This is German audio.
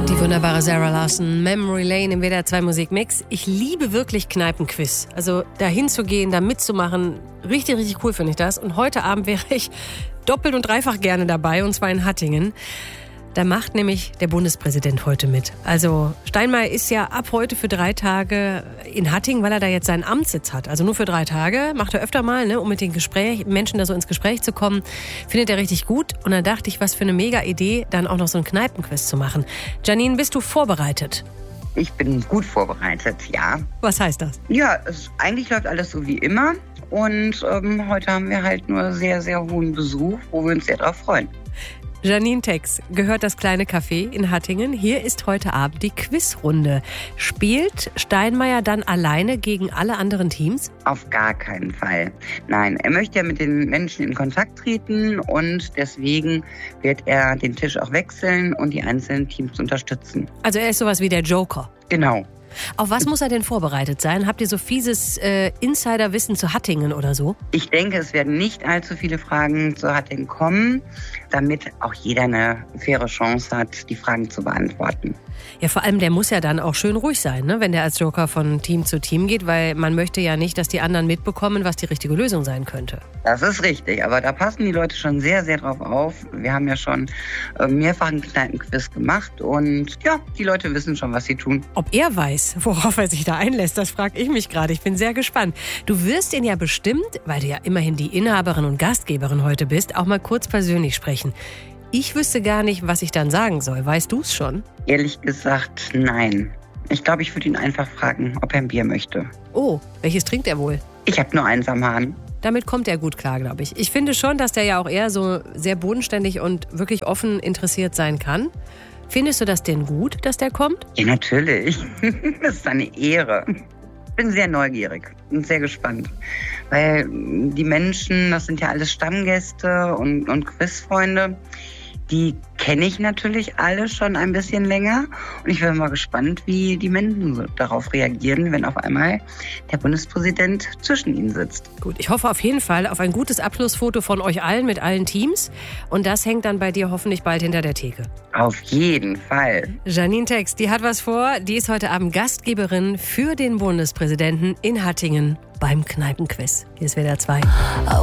Die wunderbare Sarah Larson, Memory Lane im WDR 2 Musikmix. Ich liebe wirklich Kneipenquiz. Also da hinzugehen, da mitzumachen, richtig, richtig cool finde ich das. Und heute Abend wäre ich doppelt und dreifach gerne dabei, und zwar in Hattingen. Da macht nämlich der Bundespräsident heute mit. Also Steinmeier ist ja ab heute für 3 Tage in Hattingen, weil er da jetzt seinen Amtssitz hat. Also nur für 3 Tage, macht er öfter mal, um mit den Menschen da so ins Gespräch zu kommen. Findet er richtig gut. Und dann dachte ich, was für eine mega Idee, dann auch noch so ein Kneipenquiz zu machen. Janine, bist du vorbereitet? Ich bin gut vorbereitet, ja. Was heißt das? Ja, eigentlich läuft alles so wie immer. Und heute haben wir halt nur sehr, sehr hohen Besuch, wo wir uns sehr drauf freuen. Janine Tex gehört das kleine Café in Hattingen. Hier ist heute Abend die Quizrunde. Spielt Steinmeier dann alleine gegen alle anderen Teams? Auf gar keinen Fall. Nein, er möchte ja mit den Menschen in Kontakt treten und deswegen wird er den Tisch auch wechseln und die einzelnen Teams unterstützen. Also er ist sowas wie der Joker. Genau. Auf was muss er denn vorbereitet sein? Habt ihr so fieses Insiderwissen zu Hattingen oder so? Ich denke, es werden nicht allzu viele Fragen zu Hattingen kommen, damit auch jeder eine faire Chance hat, die Fragen zu beantworten. Ja, vor allem, der muss ja dann auch schön ruhig sein, ne? Wenn der als Joker von Team zu Team geht, weil man möchte ja nicht, dass die anderen mitbekommen, was die richtige Lösung sein könnte. Das ist richtig, aber da passen die Leute schon sehr, sehr drauf auf. Wir haben ja schon mehrfach einen Kneipenquiz gemacht und ja, die Leute wissen schon, was sie tun. Ob er weiß, worauf er sich da einlässt, das frage ich mich gerade. Ich bin sehr gespannt. Du wirst ihn ja bestimmt, weil du ja immerhin die Inhaberin und Gastgeberin heute bist, auch mal kurz persönlich sprechen. Ich wüsste gar nicht, was ich dann sagen soll. Weißt du es schon? Ehrlich gesagt, nein. Ich glaube, ich würde ihn einfach fragen, ob er ein Bier möchte. Oh, welches trinkt er wohl? Ich habe nur eins am Hahn. Damit kommt er gut klar, glaube ich. Ich finde schon, dass der ja auch eher so sehr bodenständig und wirklich offen interessiert sein kann. Findest du das denn gut, dass der kommt? Ja, natürlich. Das ist eine Ehre. Ich bin sehr neugierig und sehr gespannt. Weil die Menschen, das sind ja alles Stammgäste und Quizfreunde, die kenne ich natürlich alle schon ein bisschen länger. Und ich bin mal gespannt, wie die Menschen so darauf reagieren, wenn auf einmal der Bundespräsident zwischen ihnen sitzt. Gut, ich hoffe auf jeden Fall auf ein gutes Abschlussfoto von euch allen mit allen Teams. Und das hängt dann bei dir hoffentlich bald hinter der Theke. Auf jeden Fall. Janine Tex, die hat was vor. Die ist heute Abend Gastgeberin für den Bundespräsidenten in Hattingen beim Kneipenquiz. Hier ist WDR 2.